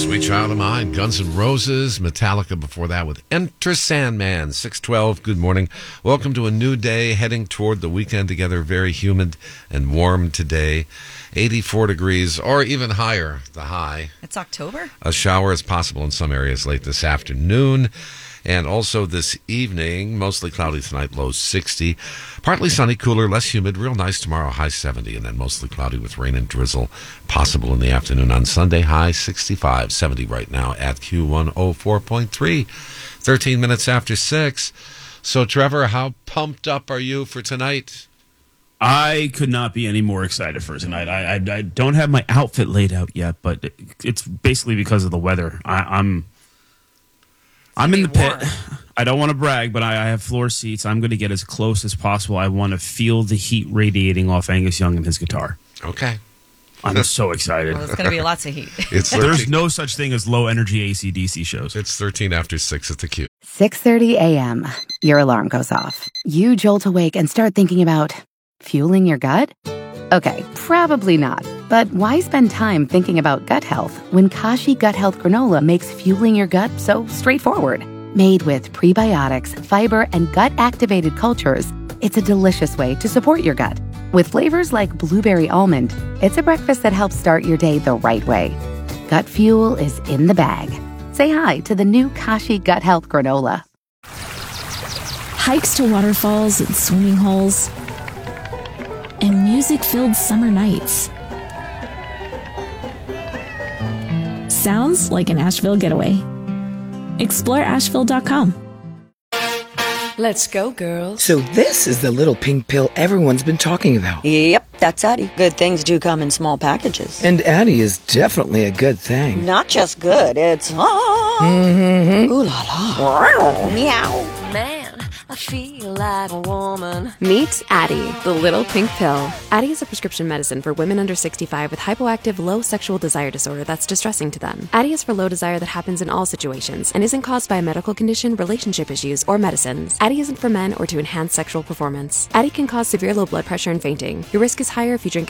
Sweet Child of Mine, Guns N' Roses, Metallica before that with Enter Sandman, 612. Good morning. Welcome to a new day, heading toward the weekend together. Very humid and warm today. 84 degrees or even higher, the high. It's October? A shower is possible in some areas late this afternoon. And also this evening, mostly cloudy tonight, low 60. Partly sunny, cooler, less humid, real nice tomorrow, high 70. And then mostly cloudy with rain and drizzle possible in the afternoon on Sunday, high 65. 70 right now at Q104.3. 13 minutes after 6. So, Trevor, how pumped up are you for tonight? I could not be any more excited for tonight. I don't have my outfit laid out yet, but it's basically because of the weather. I'm in the pit. I don't want to brag, but I have floor seats. I'm going to get as close as possible. I want to feel the heat radiating off Angus Young and his guitar. Okay. I'm so excited. Well, it's going to be lots of heat. There's no such thing as low-energy AC/DC shows. It's 13 after 6 at the Q. 6:30 a.m. Your alarm goes off. You jolt awake and start thinking about fueling your gut? Okay, probably not. But why spend time thinking about gut health when Kashi Gut Health Granola makes fueling your gut so straightforward? Made with prebiotics, fiber, and gut-activated cultures, it's a delicious way to support your gut. With flavors like blueberry almond, it's a breakfast that helps start your day the right way. Gut fuel is in the bag. Say hi to the new Kashi Gut Health Granola. Hikes to waterfalls and swimming holes, and music-filled summer nights. Sounds like an Asheville getaway. Explore Asheville.com. Let's go, girls. So this is the little pink pill everyone's been talking about. Yep, that's Addie. Good things do come in small packages. And Addie is definitely a good thing. Not just good, it's... Mm-hmm. Ooh la la. Meow. Man, I feel like a woman. Meet Addie, the little pink pill. Addie is a prescription medicine for women under 65 with hypoactive low sexual desire disorder that's distressing to them. Addie is for low desire that happens in all situations and isn't caused by a medical condition, relationship issues, or medicines. Addie isn't for men or to enhance sexual performance. Addie can cause severe low blood pressure and fainting. Your risk is higher if you drink